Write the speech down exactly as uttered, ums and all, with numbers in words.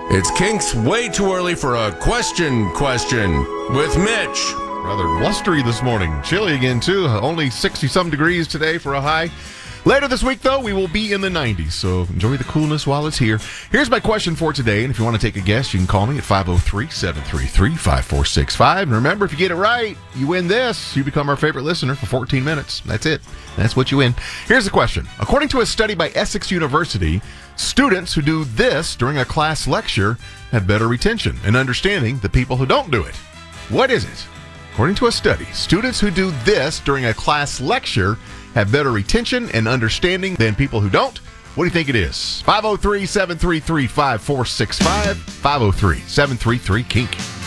It's Kinks way too early for a question question with Mitch. Rather blustery this morning. Chilly again, too. Only sixty-some degrees today for a high. Later this week, though, we will be in the nineties, so enjoy the coolness while it's here. Here's my question for today, and if you want to take a guess, you can call me at five oh three, seven three three, five four six five. And remember, if you get it right, you win this. You become our favorite listener for fourteen minutes. That's it. That's what you win. Here's the question. According to a study by Essex University, students who do this during a class lecture have better retention and understanding than people who don't do it. What is it? According to a study, students who do this during a class lecture have better retention and understanding than people who don't. What do you think it is? five oh three, seven three three, five four six five, five oh three, seven three three, KINK.